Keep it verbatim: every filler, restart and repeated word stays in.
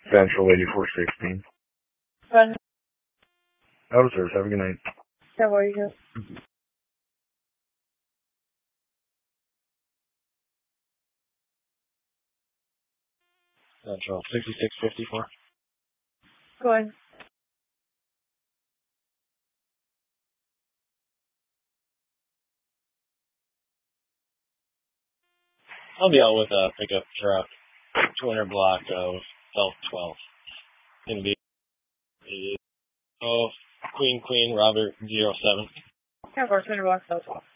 Central eighty-four sixteen. Fun. Out of service. Have a good night. How are you? Central sixty-six fifty-four. Go ahead. I'll be out with a pickup truck, two hundred block of South twelve. Gonna be oh Queen Queen Robert zero seven. Have our center box, that's all.